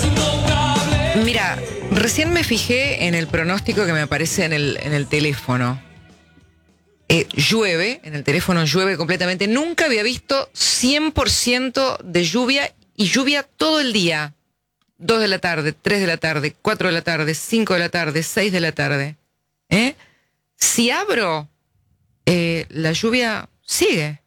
Mira, recién me fijé en el pronóstico que me aparece en el teléfono. Llueve, en el teléfono llueve completamente. Nunca había visto 100% de lluvia y lluvia todo el día. 2 de la tarde, 3 de la tarde, 4 de la tarde, 5 de la tarde, 6 de la tarde. Si abro, la lluvia sigue.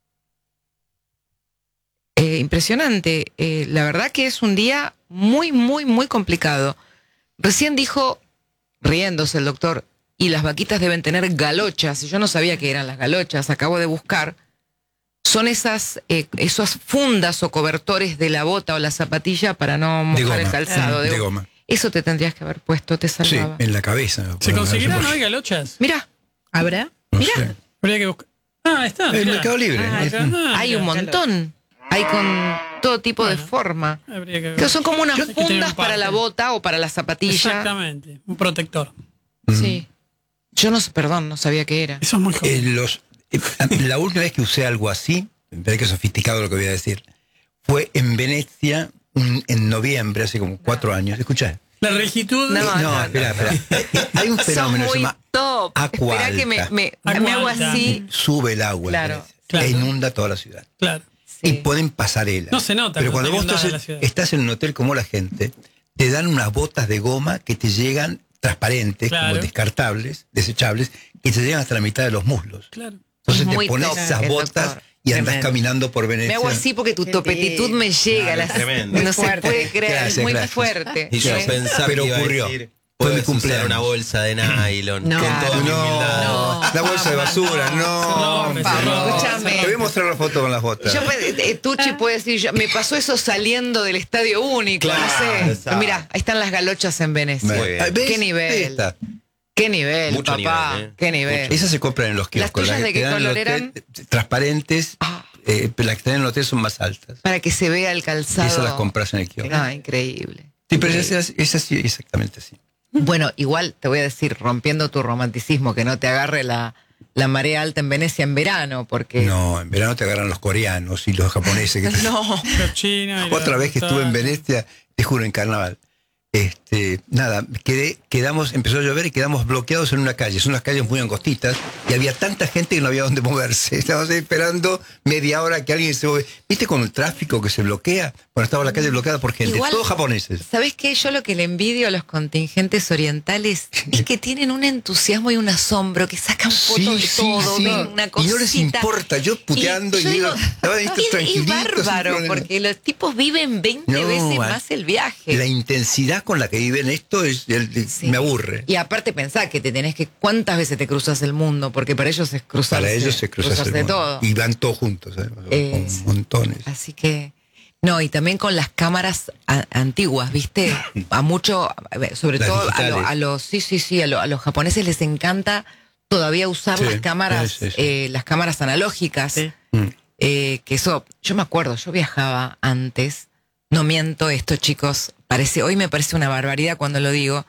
Impresionante. La verdad que es un día muy, muy, muy complicado. Recién dijo, riéndose el doctor, y las vaquitas deben tener galochas. Y yo no sabía que eran las galochas, acabo de buscar. Son esas fundas o cobertores de la bota o la zapatilla para no mojar el calzado. De goma. Eso te tendrías que haber puesto, te salvaba. Sí, en la cabeza. ¿Se conseguirán hoy galochas? Mira, ¿habrá? No Mira. sé. Habría que buscar. Está. El Mercado Libre. Hay un montón. Hay con todo tipo de forma. Pero son como unas fundas para la bota o para la zapatilla. Exactamente, un protector. Sí. Yo no sabía qué era. Eso es muy joven. La última vez que usé algo así, veré que sofisticado lo que voy a decir, fue en Venecia en noviembre, hace como 4 años. ¿Escuchás? La regitud. No, espera. Hay un fenómeno que se llama agua alta. Espera que me hago así. Sube el agua Claro. e inunda toda la ciudad. Claro. Sí. Y pueden pasarela. No se nota. Pero cuando vos inundada la estás en un hotel como la gente, te dan unas botas de goma que te llegan transparentes, como descartables, desechables, que te llegan hasta la mitad de los muslos. Claro. Entonces Es muy te pones top, esas botas doctor. y andás Tremendo. caminando por Venecia. Me hago así porque tu topetitud me llega. Claro, es tremendo. No se puede creer, Gracias, es muy gracias. fuerte. Y yo Sí. pensaba Pero que iba a ocurrió. decir, Fue mi puedes cumpleaños. usar una bolsa de nylon No. con toda mi humildad. No. La bolsa de basura, no. Escúchame. Te voy a mostrar la foto con las botas. Tucci puede decir, me pasó eso saliendo del Estadio Único, Claro, no sé. exacto. Mirá, ahí están las galochas en Venecia. Muy bien. ¿Ves? Qué Ahí nivel. está. Qué nivel, Mucho papá. nivel, Qué nivel. Esas se compran en los kioscos. tuyas Las de que qué te dan en el color hotel, transparentes, Ah. pero las que te dan en el hotel son más altas. Para que se vea el calzado. Esas las compras en el kiosco. No, increíble. Sí, pero es así, exactamente así. Bueno, igual te voy a decir, rompiendo tu romanticismo, que no te agarre la marea alta en Venecia en verano, porque... No, en verano te agarran los coreanos y los japoneses. No. China y Otra vez que estuve en Venecia, te juro, en carnaval. Nada, empezó a llover y quedamos bloqueados en una calle. Son unas calles muy angostitas y había tanta gente que no había dónde moverse. Estábamos ahí esperando media hora que alguien se mueve. ¿Viste con el tráfico que se bloquea? Bueno, estaba la calle bloqueada por gente, Igual, todos japoneses. ¿Sabés qué? Yo lo que le envidio a los contingentes orientales es que tienen un entusiasmo y un asombro, que sacan fotos de todo, ven una cosita. Y no les importa, yo puteando y yo digo, estaban ahí es tranquilitos, sin bárbaro, problema. porque los tipos viven 20 veces más el viaje. La intensidad con la que viven esto Sí. me aburre. Y aparte pensá que ¿cuántas veces te cruzas el mundo? Porque para ellos es cruzarse. Para ellos se cruzan de todo. Y van todos juntos, con montones. Así que... No, y también con las cámaras antiguas, ¿viste? Sobre Las todo digitales. a los japoneses les encanta todavía usar Sí, las cámaras, sí. las cámaras analógicas. Sí. Que eso, yo me acuerdo, yo viajaba antes, no miento esto, chicos, hoy me parece una barbaridad cuando lo digo,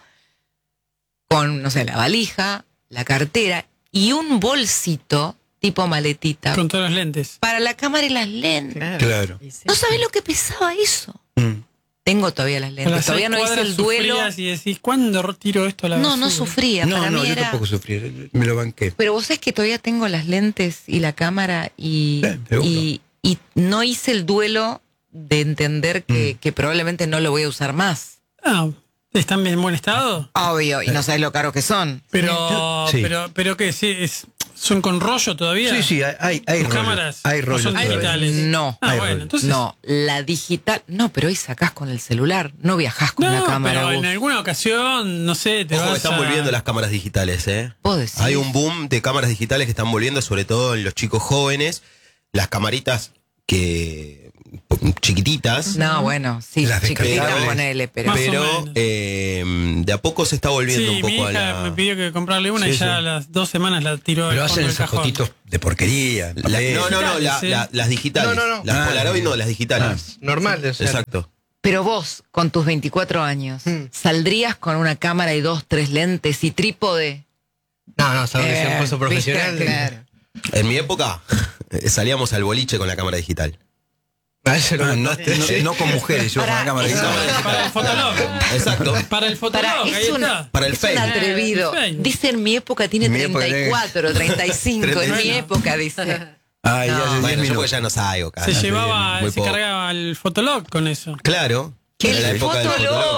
con, no sé, la valija, la cartera y un bolsito tipo maletita Con todos los lentes. para la cámara y las lentes. Claro. ¿No sabés lo que pesaba eso? Mm. Tengo todavía las A lentes. las Todavía 6 no hice cuadras el duelo. sufrías y decís, ¿cuándo tiro esto a la basura? No sufría. No, para mí yo era... tampoco sufrí, me lo banqué. Pero vos sabés que todavía tengo las lentes y la cámara seguro. y no hice el duelo de entender que probablemente no lo voy a usar más. Ah, ¿están en buen estado? Obvio, y no sabés lo caros que son. Pero, Sí. pero ¿qué? Sí, ¿son con rollo todavía? Sí, hay ¿Tus rollo. cámaras? Hay ¿O rollo son todavía. digitales? No. Ah, Hay bueno, rollo. entonces... No, la digital... No, pero hoy sacás con el celular, no viajás con la cámara. pero vos. en alguna ocasión, no sé, te Ojo, vas están a... volviendo las cámaras digitales, Vos decís. Hay un boom de cámaras digitales que están volviendo, sobre todo en los chicos jóvenes. Las camaritas chiquititas. No, bueno, sí, Las chiquitita, descargables. ponele, pero... Más o Pero menos. de a poco se está volviendo Sí, un mi poco a hija la... me pidió que comprarle una Sí, y ya sí. a las 2 semanas la tiró Pero al hacen fondo del esas cajón. fotitos de porquería. No, digitales, sí. las digitales. No. Las Polaroid no, las digitales. Normal, o sea. Exacto. Pero vos, con tus 24 años, ¿saldrías con una cámara y 2, 3 lentes y trípode? No, sabes que sea un curso ¿viste? profesional. Claro. En mi época salíamos al boliche con la cámara digital. No con mujeres, yo con la cámara. Para el fotolog. Exacto. Para el fotolog, ahí está. Para el Es un Facebook. atrevido. El Facebook. Dice en mi época tiene Mi época 34, 35. En mi 35. época dice. Ay, No. ya hace 10 Bueno, yo minutos. pues ya no salgo, cara. Se Muy llevaba, se poco. cargaba el fotolog con eso. Claro. El Era la época del Fotolog. Fotolog.